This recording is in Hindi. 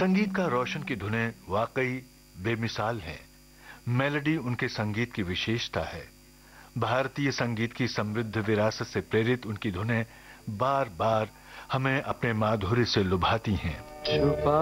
संगीतकार रोशन की धुनें वाकई बेमिसाल हैं। मेलोडी उनके संगीत की विशेषता है। भारतीय संगीत की समृद्ध विरासत से प्रेरित उनकी धुनें बार बार हमें अपने माधुर्य से लुभाती हैं।